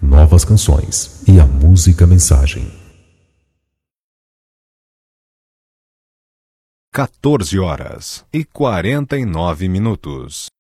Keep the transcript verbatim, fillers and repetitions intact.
novas canções e a música mensagem. quatorze horas e quarenta e nove minutos.